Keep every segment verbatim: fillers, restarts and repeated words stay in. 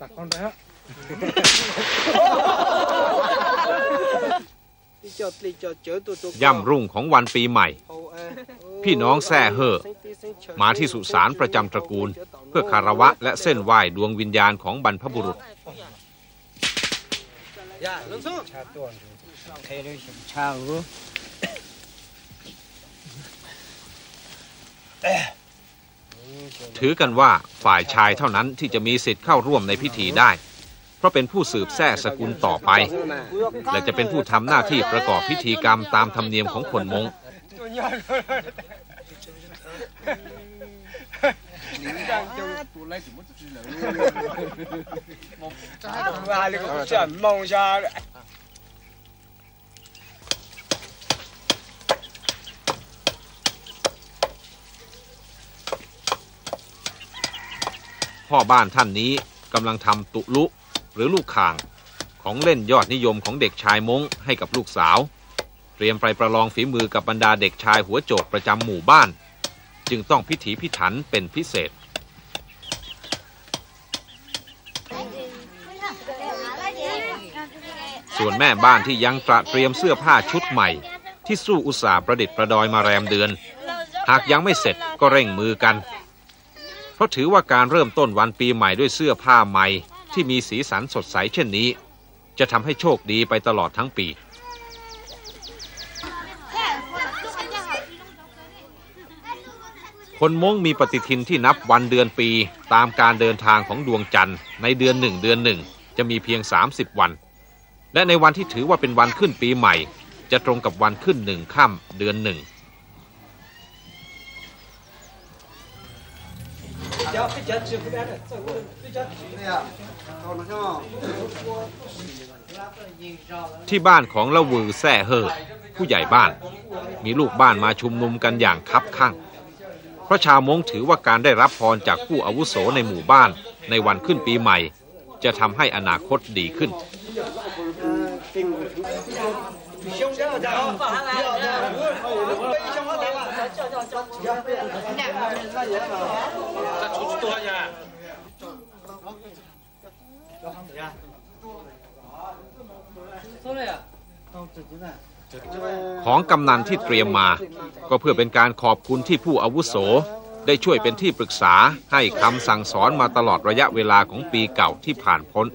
ย่ำรุ่งของวันปีใหม่พี่น้องแซ่เฮ่อมาที่สุสานประจำตระกูลเพื่อคารวะและเส้นไหว้ดวงวิญญาณของบรรพบุรุษถือกันว่าฝ่ายชายเท่านั้นที่จะมีสิทธิ์เข้าร่วมในพิธีได้เพราะเป็นผู้สืบแท้สกุลต่อไปและจะเป็นผู้ทำหน้าที่ประกอบพิธีกรรมตามธรรมเนียมของคนมงพ่อบ้านท่านนี้กำลังทำตุลุหรือลูกข่างของเล่นยอดนิยมของเด็กชายม้งให้กับลูกสาวเตรียมไปประลองฝีมือกับบรรดาเด็กชายหัวโจกประจำหมู่บ้านจึงต้องพิถีพิถันเป็นพิเศษส่วนแม่บ้านที่ยังตระเตรียมเสื้อผ้าชุดใหม่ที่สู้อุตสาห์ประดิษฐ์ประดอยมาแรมเดือนหากยังไม่เสร็จก็เร่งมือกันเพราะถือว่าการเริ่มต้นวันปีใหม่ด้วยเสื้อผ้าใหม่ที่มีสีสันสดใสเช่นนี้จะทำให้โชคดีไปตลอดทั้งปีคนม้งมีปฏิทินที่นับวันเดือนปีตามการเดินทางของดวงจันทร์ในเดือนหนึ่งเดือนหนึ่งจะมีเพียงสามสิบวันและในวันที่ถือว่าเป็นวันขึ้นปีใหม่จะตรงกับวันขึ้นหนึ่งค่ำเดือนหนึ่งที่บ้านของละวือแซ่เฮ่อผู้ใหญ่บ้านมีลูกบ้านมาชุมนุมกันอย่างคับคั่งเพราะชาวม้งถือว่าการได้รับพรจากผู้อาวุโสในหมู่บ้านในวันขึ้นปีใหม่จะทำให้อนาคตดีขึ้นของกำนันที่เตรียมมาก็เพื่อเป็นการขอบคุณที่ผู้อาวุโสได้ช่วยเป็นที่ปรึกษาให้คำสั่งสอนมาตลอดระยะเวลาของปีเก่าที่ผ่านพ้น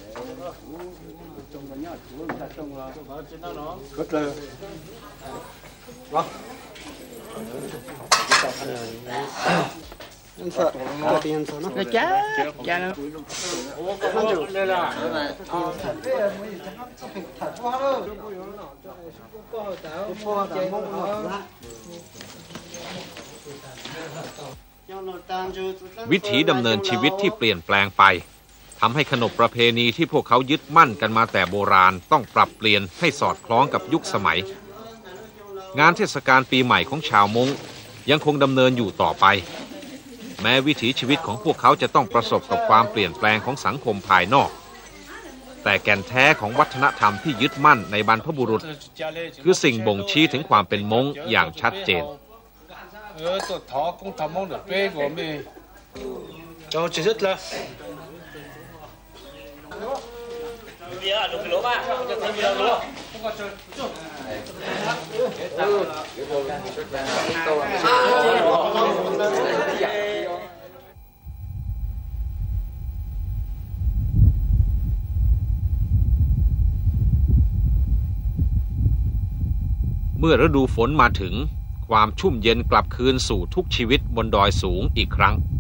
วิถีดำเนินชีวิตที่เปลี่ยนแปลงไปทำให้ขนบประเพณีที่พวกเขายึดมั่นกันมาแต่โบราณต้องปรับเปลี่ยนให้สอดคล้องกับยุคสมัยงานเทศกาลปีใหม่ของชาวม้งยังคงดำเนินอยู่ต่อไปแม้วิถีชีวิตของพวกเขาจะต้องประสบกับความเปลี่ยนแปลงของสังคมภายนอกแต่แก่นแท้ของวัฒนธรรมที่ยึดมั่นในบรรพบุรุษคือสิ่งบ่งชี้ถึงความเป็นม้งอย่างชัดเจนเมื่อฤดูฝนมาถึงความชุ่มเย็นกลับคืนสู่ทุกชีวิตบนดอยสูงอีกครั้ง